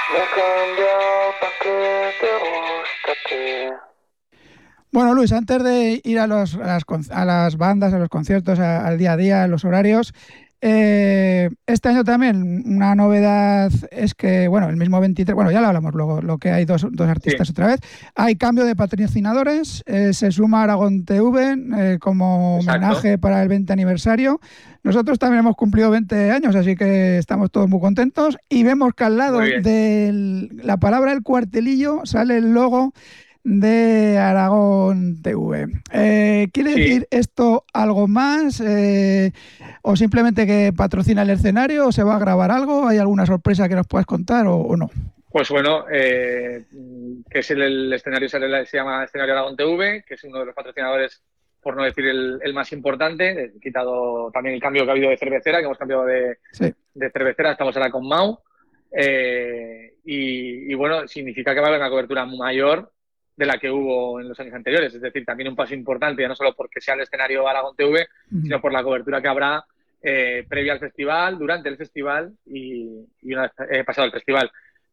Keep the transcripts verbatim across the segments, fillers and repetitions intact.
Me he cambiado pa' que te guste. Bueno, Luis, antes de ir a, los, a, las, a las bandas, a los conciertos, a, al día a día, a los horarios, eh, este año también una novedad es que, bueno, el mismo veintitrés, bueno, ya lo hablamos luego, lo que hay dos, dos Sí, artistas otra vez, hay cambio de patrocinadores, eh, se suma Aragón T V eh, como exacto. homenaje para el veinte aniversario. Nosotros también hemos cumplido veinte años, así que estamos todos muy contentos y vemos que al Muy lado bien. de la palabra el cuartelillo sale el logo de Aragón T V. Eh, ¿Quiere Sí, decir esto algo más? Eh, ¿O simplemente que patrocina el escenario? ¿O se va a grabar algo? ¿Hay alguna sorpresa que nos puedas contar o, o no? pues bueno, eh, que es el, el escenario, se, se llama Escenario Aragón T V, que es uno de los patrocinadores, por no decir el, el más importante. He quitado también el cambio que ha habido de cervecera, que hemos cambiado de, Sí. de cervecera, estamos ahora con Mau. Eh, y, y bueno, significa que va a haber una cobertura mayor de la que hubo en los años anteriores. Es decir, también un paso importante, ya no solo porque sea el escenario Aragón T V, Mm. sino por la cobertura que habrá eh, previa al festival, durante el festival y, y una vez eh, pasado el festival.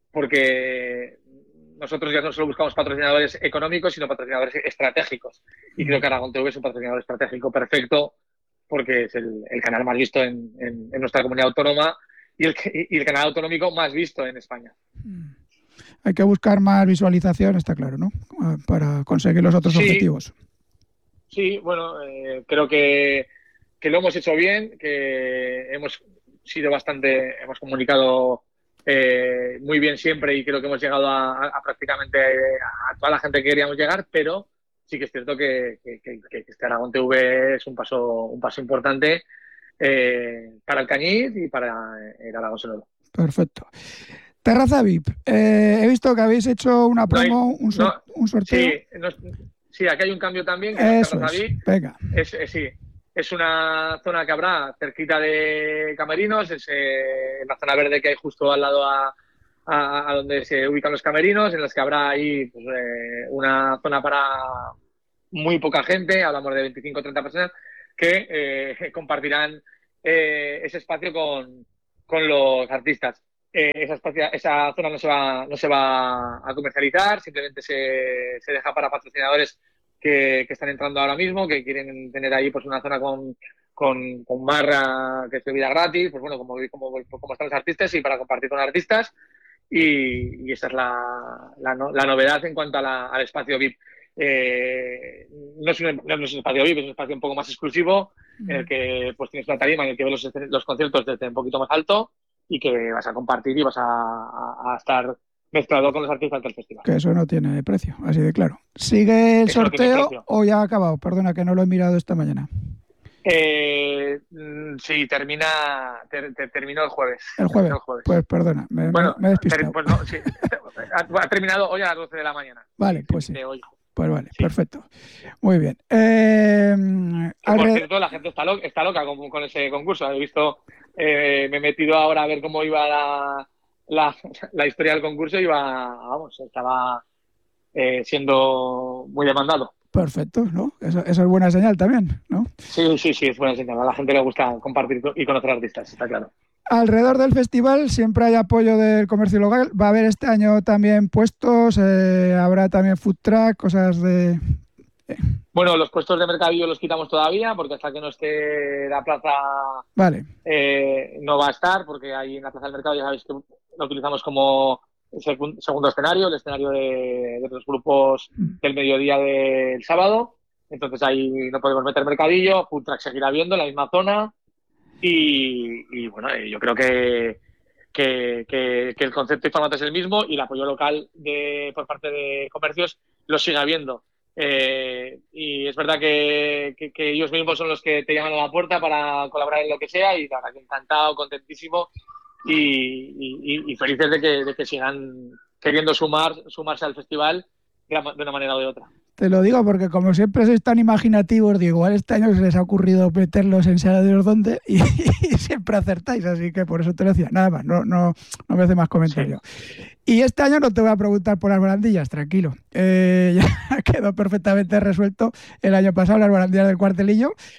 Porque nosotros ya no solo buscamos patrocinadores económicos, sino patrocinadores estratégicos. Y creo Mm. que Aragón T V es un patrocinador estratégico perfecto porque es el, el canal más visto en, en, en nuestra comunidad autónoma y el, y el canal autonómico más visto en España. Mm. Hay que buscar más visualización, está claro, ¿no? Para conseguir los otros Sí, objetivos. sí, bueno, eh, creo que, que lo hemos hecho bien, que hemos sido bastante, hemos comunicado eh, muy bien siempre y creo que hemos llegado a, a prácticamente a toda la gente que queríamos llegar, pero sí que es cierto que, que, que, que este Aragón T V es un paso, un paso importante eh, para el Cañiz y para el Aragón Sonoro. Perfecto. Terraza V I P. Eh, he visto que habéis hecho una No hay, promo, un, no, sor un sorteo. sí, no, sí, aquí hay un cambio también, que no es Eso Terraza es. V I P, Venga. es, es, sí, es una zona que habrá cerquita de Camerinos, es eh, la zona verde que hay justo al lado a, a, a donde se ubican los camerinos, en las que habrá ahí pues, eh, una zona para muy poca gente, hablamos de veinticinco o treinta personas, que eh, compartirán eh, ese espacio con, con los artistas. Eh, esa, espacio, esa zona no se va, no se va a comercializar, simplemente se, se deja para patrocinadores que, que, están entrando ahora mismo, que quieren tener ahí pues una zona con, con, con barra que es bebida gratis, pues bueno, como, como, como están los artistas y para compartir con artistas. Y, y esa es la, la, no, la, novedad en cuanto a la, al espacio V I P. Eh, no, es un, no es un espacio V I P, es un espacio un poco más exclusivo en el que pues tienes una tarima en el que ves los, los conciertos desde un poquito más alto y que vas a compartir y vas a, a, a estar mezclado con los artistas del festival. Que eso no tiene precio, así de claro. ¿Sigue el Eso no tiene sorteo precio. o ya ha acabado? Perdona que no lo he mirado esta mañana. Eh, sí, termina, ter, ter, terminó el jueves. El jueves. Terminó el jueves. Pues perdona, me, bueno, me he despistado. Ter, pues no, sí, ha, ha, terminado hoy a las doce de la mañana. Vale, sí, pues sí. Hoy. Pues vale, sí. perfecto. Muy bien. Eh, que, por cierto, la gente está, lo, está loca con, con ese concurso. He visto, eh, me he metido ahora a ver cómo iba la, la, la historia del concurso y iba, vamos, estaba eh, siendo muy demandado. Perfecto, ¿no? Eso, eso es buena señal también, ¿no? Sí, sí, sí, es buena señal. A la gente le gusta compartir y conocer artistas, está claro. Alrededor del festival siempre hay apoyo del comercio local. Va a haber este año también puestos, eh, habrá también food truck, cosas de... Eh. Bueno, los puestos de mercadillo los quitamos todavía porque hasta que no esté la plaza vale. eh, no va a estar, porque ahí en la plaza del mercado ya sabéis que lo utilizamos como segundo escenario, el escenario de, de los grupos del mediodía del sábado. Entonces ahí no podemos meter mercadillo, food truck seguirá viendo en la misma zona y, y bueno, yo creo que, que, que, que el concepto y formato es el mismo y el apoyo local de, por parte de comercios lo sigue habiendo. Eh, y es verdad que, que, que ellos mismos son los que te llaman a la puerta para colaborar en lo que sea y la verdad que encantado, contentísimo y, y, y felices de que, de que sigan queriendo sumar, sumarse al festival de, la, de una manera o de otra. Te lo digo porque como siempre sois tan imaginativos, digo, igual este año se les ha ocurrido meterlos en sabe Dios dónde y, y siempre acertáis, así que por eso te lo decía. Nada más, no, no, no me hace más comentario. Sí. Y este año no te voy a preguntar por las barandillas, tranquilo. Eh, ya quedó perfectamente resuelto el año pasado las barandillas del cuartelillo.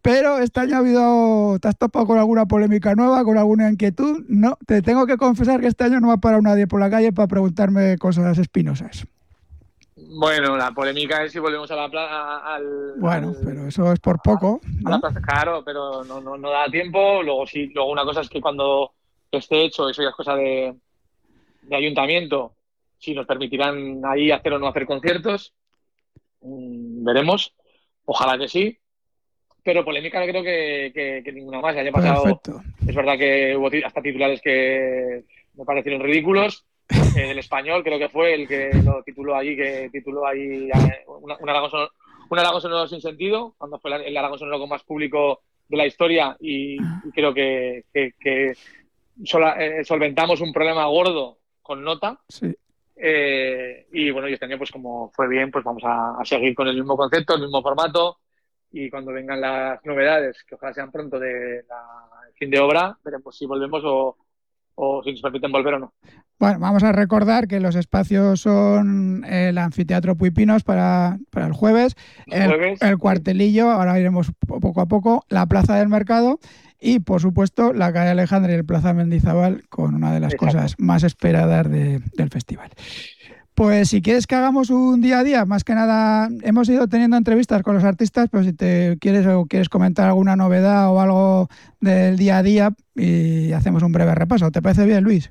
Pero este año ha habido, ¿te has topado con alguna polémica nueva, con alguna inquietud? No, te tengo que confesar que este año no me ha parado nadie por la calle para preguntarme cosas espinosas. Bueno, la polémica es si volvemos a la plaza. Al, Bueno, al, pero eso es por poco, a la ¿no? plaza, claro, pero no, no, no da tiempo. Luego sí, luego una cosa es que cuando esté hecho, eso ya es cosa de, de ayuntamiento, si nos permitirán ahí hacer o no hacer conciertos, mm, veremos. Ojalá que sí. Pero polémica no creo que, que, que ninguna más. El año pasado Perfecto. es verdad que hubo hasta titulares que me parecieron ridículos. Eh, del Español creo que fue el que lo tituló allí, que tituló ahí eh, un, un, Aragón sonoro, un Aragón sonoro sin sentido, cuando fue el Aragón sonoro con más público de la historia y, y creo que, que, que sola, eh, solventamos un problema gordo con nota. Sí. Eh, y bueno, y este año pues como fue bien, pues vamos a, a seguir con el mismo concepto, el mismo formato. Y cuando vengan las novedades, que ojalá sean pronto, de la fin de obra, veremos si volvemos o, o si nos permiten volver o no. Bueno, vamos a recordar que los espacios son el Anfiteatro Puipinos para, para el jueves, el, jueves, el Cuartelillo, ahora iremos poco a poco, la Plaza del Mercado y, por supuesto, la calle Alejandra y el Plaza Mendizábal, con una de las Exacto. cosas más esperadas de, del festival. Pues si quieres que hagamos un día a día, más que nada hemos ido teniendo entrevistas con los artistas, pero si te quieres o quieres comentar alguna novedad o algo del día a día y hacemos un breve repaso. ¿Te parece bien, Luis?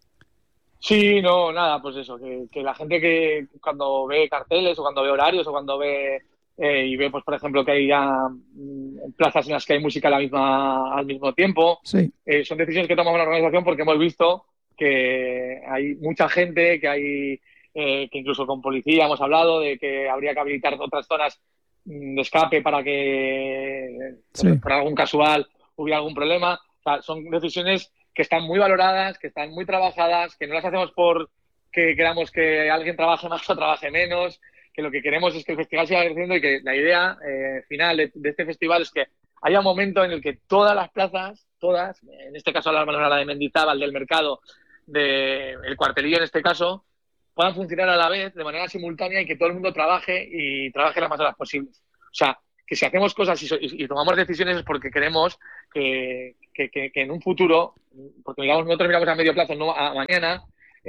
Sí, no, nada, pues eso, que, que la gente que cuando ve carteles o cuando ve horarios o cuando ve eh, y ve, pues por ejemplo, que hay ya mm, plazas en las que hay música a la misma, al mismo tiempo, sí. eh, son decisiones que tomamos en la organización porque hemos visto que hay mucha gente, que hay Eh, que incluso con policía hemos hablado de que habría que habilitar otras zonas de escape para que sí. por algún casual hubiera algún problema. O sea, son decisiones que están muy valoradas, que están muy trabajadas, que no las hacemos por que queramos que alguien trabaje más o trabaje menos, que lo que queremos es que el festival siga creciendo y que la idea eh, final de, de este festival es que haya un momento en el que todas las plazas, todas, en este caso hablamos de la de Mendizábal, del Mercado, del Cuartelillo en este caso, puedan funcionar a la vez de manera simultánea y que todo el mundo trabaje y trabaje las más horas posibles. O sea, que si hacemos cosas y, y, y tomamos decisiones es porque queremos que, que, que, que en un futuro, porque digamos nosotros miramos a medio plazo, no a mañana,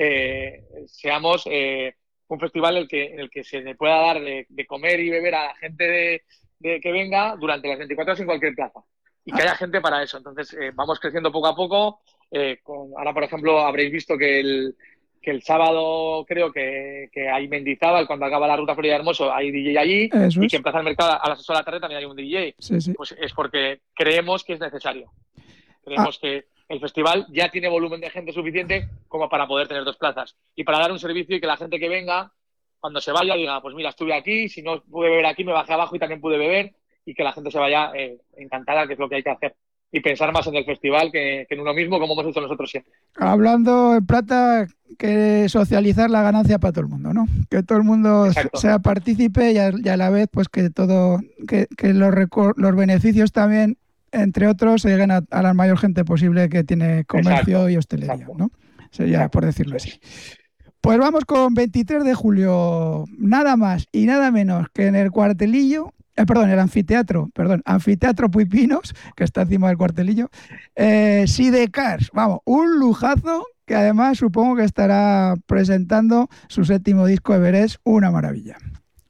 eh, seamos eh, un festival en el, que, en el que se le pueda dar de, de comer y beber a la gente de, de que venga durante las veinticuatro horas en cualquier plaza. Y que haya gente para eso. Entonces, eh, vamos creciendo poco a poco. Eh, con, ahora, por ejemplo, habréis visto que el que el sábado creo que, que hay Mendizábal, cuando acaba la ruta Florida Hermoso, hay D J allí, Eso y es. que en Plaza del Mercado a las ocho de la tarde también hay un D J. Sí, sí. Pues es porque creemos que es necesario. Creemos ah. que el festival ya tiene volumen de gente suficiente como para poder tener dos plazas. Y para dar un servicio y que la gente que venga, cuando se vaya, diga, pues mira, estuve aquí, si no pude beber aquí, me bajé abajo y también pude beber, y que la gente se vaya eh, encantada, que es lo que hay que hacer. Y pensar más en el festival que, que en uno mismo, como hemos hecho nosotros siempre. Hablando en plata, que socializar la ganancia para todo el mundo, ¿no? Que todo el mundo Exacto. sea partícipe y a, y a la vez, pues que todo, que, que los, los beneficios también, entre otros, se lleguen a, a la mayor gente posible que tiene comercio Exacto. y hostelería, Exacto. ¿no? Sería Exacto. por decirlo así. Pues vamos con veintitrés de julio, nada más y nada menos que en el Cuartelillo. Eh, perdón, el anfiteatro, perdón, Anfiteatro Puipinos, que está encima del Cuartelillo. Eh, Sidecars, vamos, un lujazo que además supongo que estará presentando su séptimo disco Everest, una maravilla.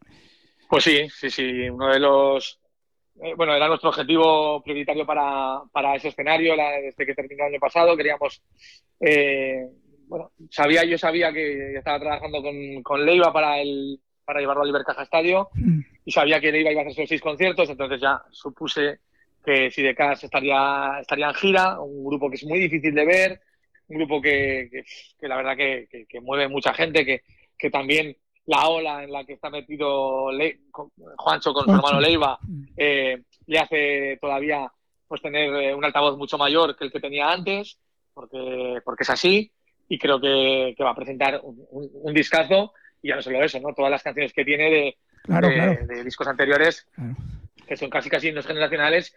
Pues sí, sí, sí, uno de los... Eh, bueno, era nuestro objetivo prioritario para, para ese escenario, la, desde que terminó el año pasado. Queríamos... Eh, bueno, sabía, yo sabía que estaba trabajando con, con Leiva para el... para llevarlo al Ibercaja Estadio mm. y sabía que Leiva iba a hacer esos seis conciertos, entonces ya supuse que Sidecars estaría, estaría en gira, un grupo que es muy difícil de ver, un grupo que, que, que la verdad que, que, que mueve mucha gente, que, que también la ola en la que está metido Le, con, Juancho con Juancho. su hermano Leiva eh, le hace todavía pues tener eh, un altavoz mucho mayor que el que tenía antes, porque, porque es así, y creo que, que va a presentar un, un, un discazo. Y ya no solo eso, ¿no? Todas las canciones que tiene de, claro, de, claro. de discos anteriores, claro. que son casi casi himnos generacionales,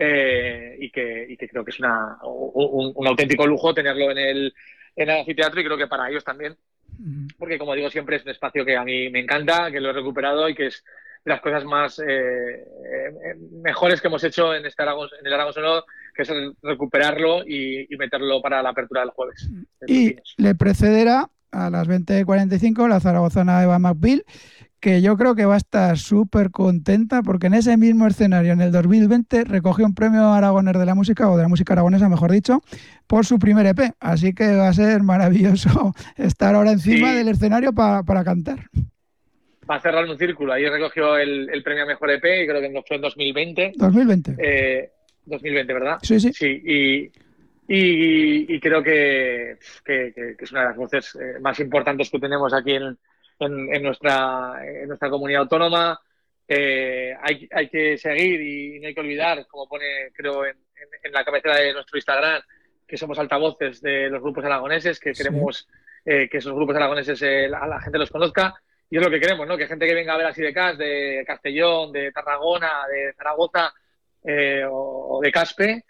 eh, y, que, y que creo que es una, un, un auténtico lujo tenerlo en el, en el anfiteatro, y creo que para ellos también, porque como digo siempre es un espacio que a mí me encanta, que lo he recuperado y que es de las cosas más eh, eh, mejores que hemos hecho en este Aragón, en el Aragón Sonoro, que es recuperarlo y, y meterlo para la apertura del jueves. Y le precederá a las veinte cuarenta y cinco la zaragozana Eva McBeal, que yo creo que va a estar súper contenta porque en ese mismo escenario, en el dos mil veinte, recogió un premio Aragoner de la música, o de la música aragonesa, mejor dicho, por su primer E P. Así que va a ser maravilloso estar ahora encima sí. del escenario para, para cantar. Va a cerrar un círculo. Ahí recogió el, el premio a Mejor E P y creo que fue en dos mil veinte. dos mil veinte. Eh, dos mil veinte, ¿verdad? Sí, sí. Sí, y... Y, y creo que, que, que es una de las voces eh, más importantes que tenemos aquí en, en, en, nuestra, en nuestra comunidad autónoma. Eh, hay, hay que seguir y no hay que olvidar, como pone creo en, en, en la cabecera de nuestro Instagram, que somos altavoces de los grupos aragoneses, que queremos sí. eh, que esos grupos aragoneses eh, la, la gente los conozca. Y es lo que queremos, ¿no? Que gente que venga a ver así de Cas, de Castellón, de Tarragona, de Zaragoza eh, o, o de Caspe,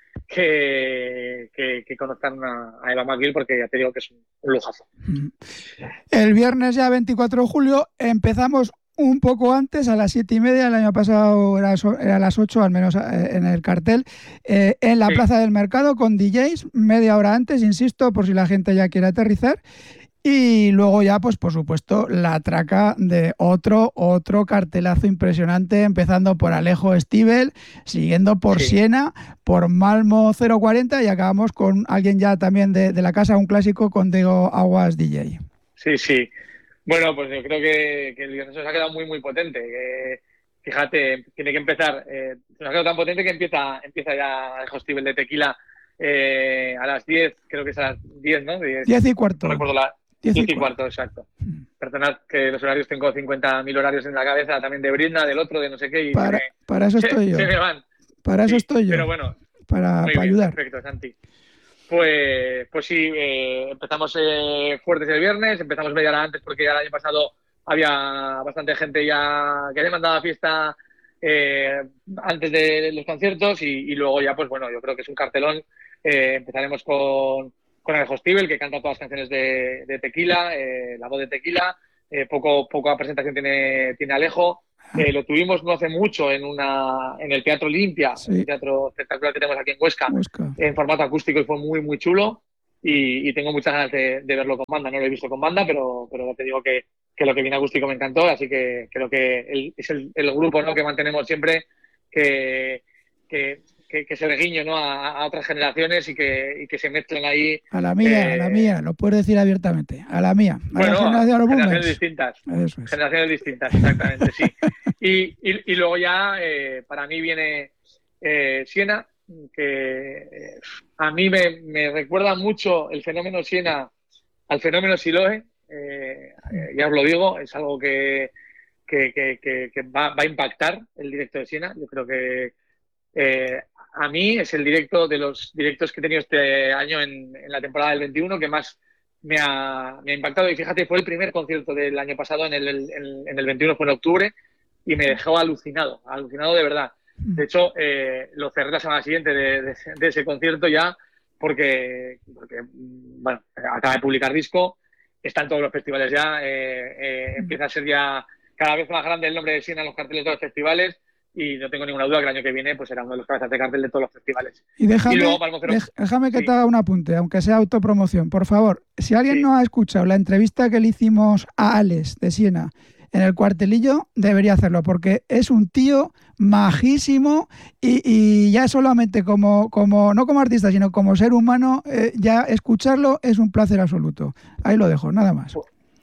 Que, que, que conozcan a, a Eva McBeal, porque ya te digo que es un, un lujazo. El viernes ya veinticuatro de julio empezamos un poco antes, a las siete y media. El año pasado era, era a las ocho, al menos en el cartel, eh, en la sí. Plaza del Mercado con D Js, media hora antes, insisto, por si la gente ya quiere aterrizar. Y luego ya, pues por supuesto, la traca de otro, otro cartelazo impresionante, empezando por Alejo Stivel, siguiendo por sí. Siena, por Malmo cero cuarenta y acabamos con alguien ya también de, de la casa, un clásico, con Diego Aguas D J. Sí, sí. Bueno, pues yo creo que, que el viernes se ha quedado muy, muy potente. Eh, fíjate, tiene que empezar, eh, se ha quedado tan potente que empieza, empieza ya Alejo Stivel de Tequila eh, a las diez, creo que es a las diez, ¿no? diez y cuarto. No recuerdo la... diez y cuarto, exacto. Perdonad que los horarios, tengo cincuenta mil horarios en la cabeza, también de Brinda, del otro, de no sé qué. Y para, me, para eso estoy se, yo. Se me van. Para eso sí, estoy yo. Pero bueno, para, muy para bien, ayudar. Perfecto, Santi. Pues, pues sí, eh, empezamos eh, fuertes el viernes, empezamos media hora antes porque ya el año pasado había bastante gente ya que había mandado a fiesta eh, antes de los conciertos y, y luego ya, pues bueno, yo creo que es un cartelón. Eh, empezaremos con... con Alejo Stivel, que canta todas las canciones de, de Tequila, eh, la voz de Tequila. Eh, poco, poca presentación tiene, tiene Alejo. Eh, lo tuvimos no hace mucho en una en el Teatro Olimpia, sí. el teatro espectacular que tenemos aquí en Huesca, Huesca, en formato acústico, y fue muy, muy chulo. Y, y tengo muchas ganas de, de verlo con banda. No lo he visto con banda, pero, pero te digo que, que lo que viene acústico me encantó. Así que creo que el, es el, el grupo, ¿no?, que mantenemos siempre, que... que Que, que se le guiño, ¿no?, a, a otras generaciones y que, y que se mezclen ahí. A la mía, eh, a la mía, lo puedes decir abiertamente. A la mía. A bueno, la generación a generaciones distintas. Eso es. Generaciones distintas, exactamente, sí. Y, y, y luego ya, eh, para mí viene eh, Siena, que eh, a mí me, me recuerda mucho el fenómeno Siena al fenómeno Siloe. Eh, eh, ya os lo digo, es algo que, que, que, que, que va, va a impactar el directo de Siena. Yo creo que eh, a mí es el directo de los directos que he tenido este año en, en la temporada del veintiuno que más me ha, me ha impactado. Y fíjate, fue el primer concierto del año pasado, en el, en, en el veintiuno, fue en octubre, y me dejó alucinado, alucinado de verdad. De hecho, eh, lo cerré la semana siguiente de, de, de ese concierto ya, porque, porque, bueno, acaba de publicar disco, está en todos los festivales ya, eh, eh, empieza a ser ya cada vez más grande el nombre de Siena en los carteles de todos los festivales. Y no tengo ninguna duda que el año que viene pues será uno de los cabezas de cartel de todos los festivales. Y déjame, y luego, Palmocero, déjame que sí. te haga un apunte, aunque sea autopromoción. Por favor, si alguien sí. no ha escuchado la entrevista que le hicimos a Alex de Siena en el Cuartelillo, debería hacerlo, porque es un tío majísimo y, y ya solamente como, como, no como artista, sino como ser humano, eh, ya escucharlo es un placer absoluto. Ahí lo dejo, nada más.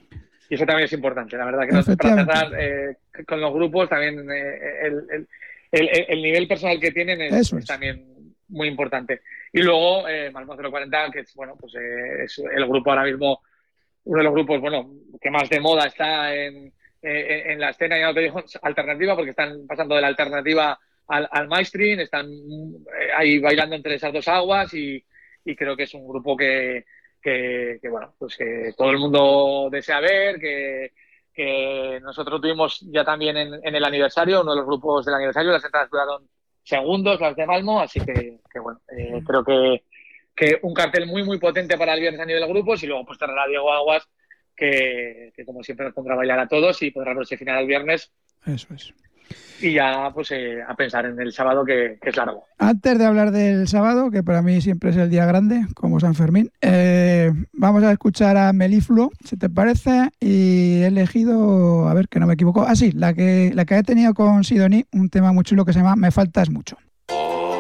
Y eso también es importante, la verdad, que no, para cerrar eh, con los grupos también eh, el, el, el, el nivel personal que tienen es, es. es también muy importante. Y luego eh, Malmo cero cuarenta, que es, bueno, pues eh, es el grupo ahora mismo, uno de los grupos, bueno, que más de moda está en, eh, en la escena, ya no te digo alternativa, porque están pasando de la alternativa al, al mainstream, están eh, ahí bailando entre esas dos aguas y, y creo que es un grupo que Que, que bueno, pues que todo el mundo desea ver, que, que nosotros tuvimos ya también en, en el aniversario, uno de los grupos del aniversario, las entradas duraron segundos, las de Malmo, así que, que bueno, eh, creo que, que un cartel muy muy potente para el viernes a nivel de grupos, y luego pues tener a Diego Aguas, que, que como siempre nos pondrá a bailar a todos y podrá broche final el viernes. Eso es. y ya pues eh, a pensar en el sábado que, que es largo. Antes de hablar del sábado, que para mí siempre es el día grande, como San Fermín, eh, vamos a escuchar a Melifluo, si te parece, y he elegido, a ver que no me equivoco, ah sí, la que, la que he tenido con Sidoní, un tema muy chulo que se llama Me faltas mucho.